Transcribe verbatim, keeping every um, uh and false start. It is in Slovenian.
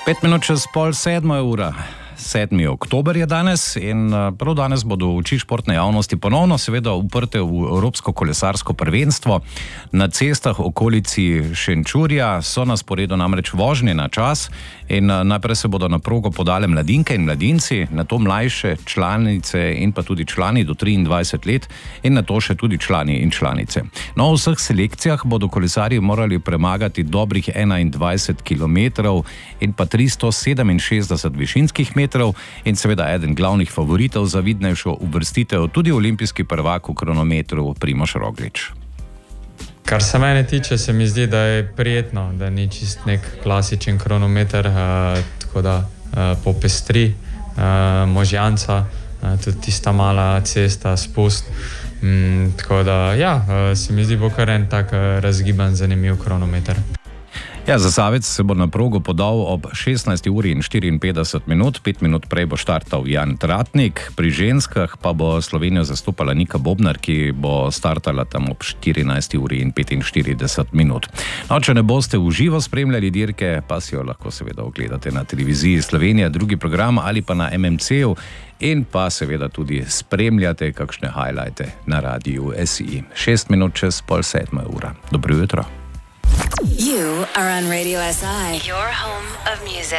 Pet minut čez pol sedmo je ura. sedmi oktober je danes in prav danes bodo oči športne javnosti ponovno seveda uprte v Evropsko kolesarsko prvenstvo. Na cestah okolici Šenčurja so na sporedu namreč vožnje na čas in najprej se bodo na progo podale mladinke in mladinci, nato mlajše članice in pa tudi člani do triindvajset let in nato še tudi člani in članice. No, v vseh selekcijah bodo kolesarji morali premagati dobrih enaindvajset kilometrov in pa tristo sedeminšestdeset višinskih metrov. In seveda eden glavnih favoritov za vidnejšo uvrstitev tudi olimpijski prvak v kronometru Primož Roglič. Kar se mene tiče, se mi zdi, da je prijetno, da ni čist nek klasičen kronometer, uh, tako da uh, popestri uh, možjanca, uh, tudi tista mala cesta, spust. Um, tako da ja, uh, se mi zdi bo kar en tak uh, razgiban, zanimiv kronometer. Ja, Zasavec se bo na progo podal ob šestnajsti uri in štiriinpetdeset minut, pet minut prej bo štartal Jan Tratnik, pri ženskah pa bo Slovenijo zastopala Nika Bobnar, ki bo startala tam ob štirinajsti uri in petinštirideset minut. No, če ne boste v živo spremljali dirke, pa si jo lahko seveda ogledate na televiziji Slovenija, drugi program ali pa na em em ce-u in pa seveda tudi spremljate kakšne highlighte na radiju es i. Šest minut čez pol sedmo ura. Dobro jutro. You are on Radio S I, your home of music.